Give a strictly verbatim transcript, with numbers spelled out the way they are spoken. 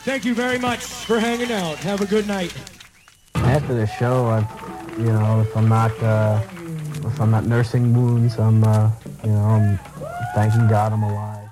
Thank you very much for hanging out. Have a good night. After the show, I, you know, if I'm not, uh, if I'm not nursing wounds, I'm, uh, you know, I'm thanking God I'm alive.